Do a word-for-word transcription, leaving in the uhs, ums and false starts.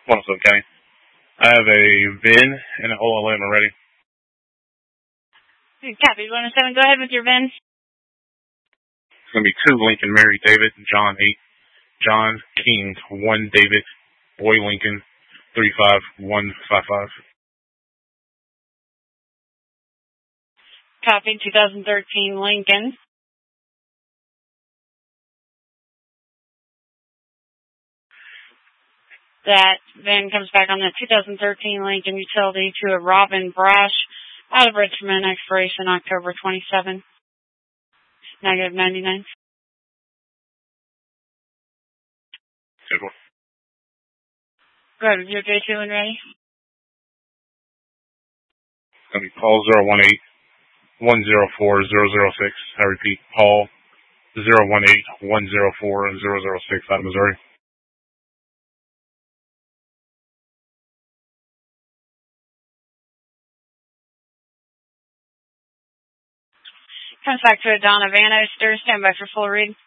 What's up, Kenny? I have a V I N and an O L M already. Copy, one oh seven. Go ahead with your V I N. It's going to be two Lincoln, Mary, David, John, eight, John, King, one, David, Boy, Lincoln, three five one five five. Copy, two thousand thirteen Lincoln. That then comes back on that two thousand thirteen Lincoln Utility to a Robin Brash out of Richmond, expiration October twenty-seventh, negative ninety-nine. Good one. Go ahead with your J two when ready. It's going to be Paul zero one eight one zero four zero zero six. I repeat, Paul zero one eight one zero four zero zero six out of Missouri. Comes back to a Donna Van Oster. Stand by for full read.